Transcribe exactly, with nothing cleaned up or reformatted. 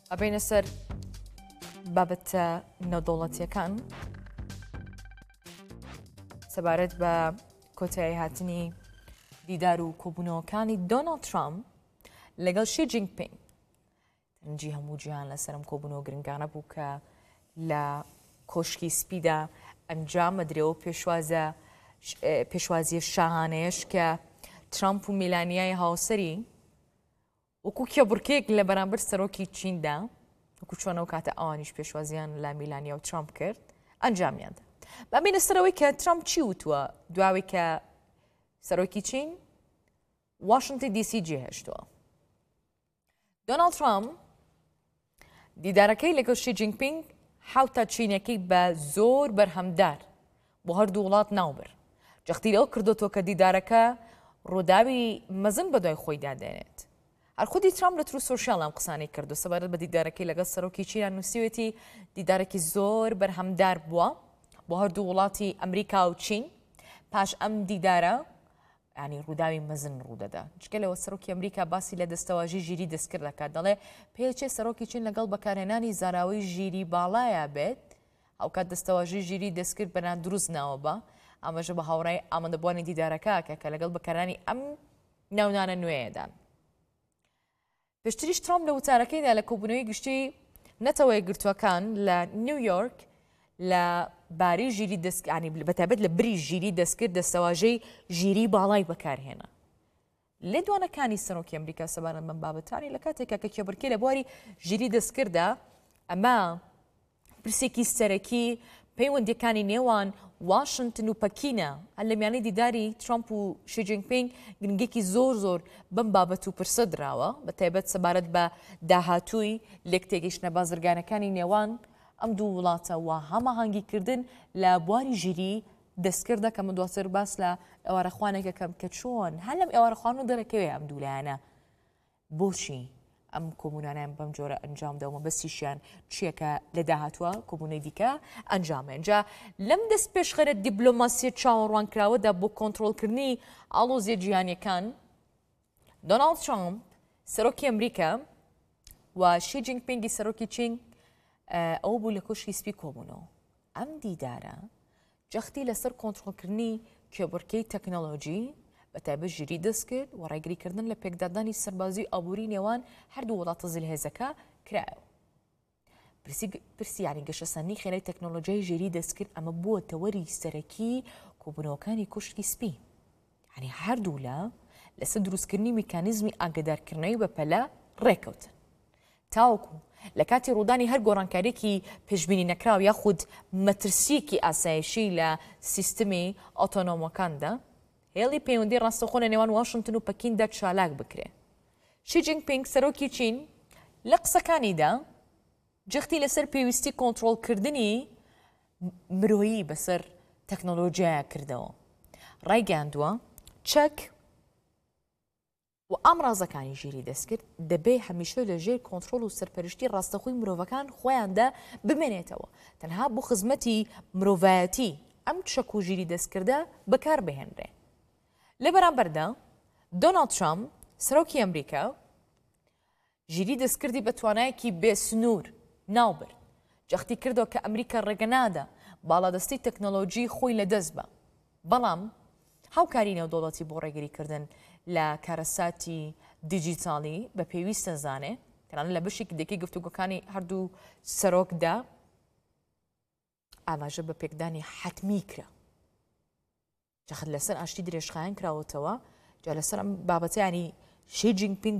ئەبینە سەر بابەتە نەودەوڵەتیەکان سەبارەت بە کۆتایی هاتنی دیدار و کۆبوونەوەکانی دۆناڵد ترامپ لەگەڵ شی جینپینگ. تەنجی هەموو جیهان لەسەرم کۆبوونەوە گرنگانە بوو کە لە کۆشکی سپیدا ئەنجام مەدرێەوە پێشوازە پێشوازیە شاهانەیەش کە ترامپ و میلانیای هاوسەری وەکو کێبڕکێک لە بەرامبەر سەرۆکی چیندا وەکو چۆنەوە کاتە ئەوانیش پێشوازیان لە میلانیا و ترامپ کرد ئەنجامیاندا. بەبینە سەرەوەی کە ترامپ چی وتووە دواوی کە سەرۆکی چین واشنگتن دی سی جێهێشتووە. دۆناڵد ترامپ دیدارەکەی لەگەڵ شی جینپینگ حوتە چینەکەی بە زۆر بەرهەمدار بۆ هەردوو وڵات ناوبر. جەختی لەوە کردوەوە کە دیدارەکە ڕووداوی مەزن بە دوای خۆی دادێنێت. هەر خودی ترامپ لە ترو سۆشیال ئەم قسانەی کردو سەبارەت بە دیدارەکەی لەگەڵ سەرۆکی چینیان نووسیوێتی دیدارێکی زۆر بەرهەمدار بووە بۆ هەردوو وڵاتی ئەمریکا و چین. پاش ئەم دیدارە ینی ڕووداوی مەزن ڕوودەدا. جگە لەوە سەرۆکی ئەمریکا باسی لە دەستەواژی ژیری دەستکرد دەکات، دەڵێ پێچێ سەرۆکی چین لەگەڵ بەکارهێنانی زاراوەی ژیری باڵایە بێت ئەو کات دەستەواژی ژیری دەستکرد بەنان دروست ناوە بە ئەمەژە بە هاوڕای ئامادەبوانی دیدارەکە کە لەگەڵ بەکارانی ئەم ناونانە نوێیەدان. پێشتریش ترامپ لە وتارەکەیدا لە کۆبوونەوەی گشتی نەتەوەی گرتووەکان لە نیویۆرک لە باری ژیری دەستکردنی بەتابەت لە بری ژیری دەستکرد دەستەواژەی ژیری باڵای بەکارهێنا. لێ دوانەکانی سەرۆکی ئەمریکا سەبارەت بەم بابەتانی لە کاتێکە کە کێبڕکێ لە بواری ژیری دەستکردە ئەمە پرسێکی سەرەکی پەیوەندیەکانی نێوان واشنگتن و پەکینە. هەر لە میانەی دیداری ترامپ و شی جینپینگ گرنگێکی زۆر زۆر بەم بابەت و پرسە دراوە بەتایبەت سەبارەت بە داهاتووی لێکتێگەیشتنە بازرگانەکانی نێوان ئەم دوو وڵاتە و هەماهەنگیکردن لە بواری ژیری دەستکردە کە من دواتر باس لە ئێوارەخوانێکە کەم کە چۆن هەر لەم ئێوارەخوان و دەرەکەوێ ئەم دوولایەنە بۆچی ئەم کۆبوونانیان بەم جۆرە ئەنجام دەومە بەسیشیان چیەکە لە داهاتوە کۆبوونەی دیکە ئەنجامێن. جا لەم دەست پێشخەرە دیبلۆماسیە چاوەڕوانکراوەدا بۆ کۆنتڕۆڵکردنی ئاڵۆزیە جیهانیەکان دۆناڵد ترامپ سەرۆکی ئەمریکا و شی جینپینگی سەرۆکی چین ئەو بوو لە کۆشکی سپی کۆبوونەوە. ئەم دیدارە جەختی لەسەر کۆنتڕۆڵکردنی کێبڕکەی تەکنۆلۆژی بەتایبەت ژیری دەست کرد و ڕێگریکردن لە پێکدادانی سەربازی ئابووری نێوان هەردوو وڵاتە زلهێزەکە کرایەوە. پرسی یانی گەشەسەنی خێرای تەکنۆلۆژیای ژیری دەستکرد ئەمە بووە تەوەری سەرەکی کۆبوونەوەکانی کوشکی سپی. یعنی هەردوو لە لەسەر دروستکردنی میکانیزمی ئاگدارکردنەوەی بەپەلە ڕێکەوتن تاوەکو لە کاتی ڕوودانی هەر گۆڕانکاریێکی پێشبینی نەکراو یاخود مەترسیەکی ئاسایشی لە سیستمی ئۆتۆنۆمەکاندا هێڵی پەیوەندی ڕاستەخۆنە نێوان واشنگتن و پەکیندا چالاک بکرێ. شی جینپینگ سەرۆکی چین لە قسەکانیدا جەختی لەسەر پێویستی کۆنتڕۆڵکردنی مرۆیی بەسەر تەکنۆلۆژیایە کردەوە. ڕایگەاندووە چەک و ئامڕازەکانی ژیری دەستکرد دەبێ هەمیشە لەژێر کۆنتڕۆڵ و سەرپەرشتی ڕاستەخۆی مرۆڤەکان خۆیاندا بمێنێتەوە تەنها بۆ خزمەتی مرۆڤایەتی ئەم چەک و ژیری دەستکردە بەکار بهێنرێ. لە بەرامبەردا دۆناڵد ترامپ سەرۆکی ئەمریکا ژیری دەستکردی بە توانایەکی بێسنوور ناوبرد. جەختی کردەوە کە ئەمریکا ڕێگەنادا باڵادەستی تەکنۆلۆژی خۆی لەدەست بە، بەڵام هاوکاری نێودەوڵەتی بۆ ڕێگریکردن لە کارەساتی دیجیتاڵی بە پێویستە زانێ تەنانەت لە بەشێکی دەکەی گفتوگۆکانی هەردوو سەرۆکدا ئاماژە بە پێکدانی حتمی کرا. جەخت لەسەر ئاشتی درێژخایەن کراوەتەوە جا لەسەر ئەم بابەتە ینی شی جینپینگ